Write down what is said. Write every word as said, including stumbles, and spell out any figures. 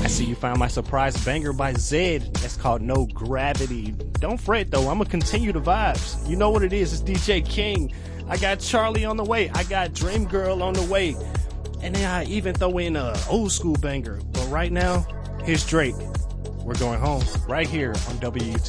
see you found my surprise banger by Zed. It's called No Gravity. Don't fret though, I'm gonna continue the vibes. You know what it is, it's D J King. I got Charlie on the way. I got Dream Girl on the way. And then I even throw in a old school banger. But right now, here's Drake. We're going home right here on W U T.